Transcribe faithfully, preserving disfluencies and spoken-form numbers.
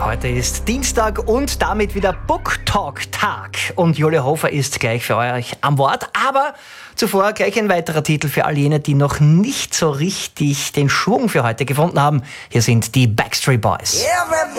Heute ist Dienstag und damit wieder Book Talk Tag. Und Julia Hofer ist gleich für euch am Wort. Aber zuvor gleich ein weiterer Titel für all jene, die noch nicht so richtig den Schwung für heute gefunden haben. Hier sind die Backstreet Boys. Everybody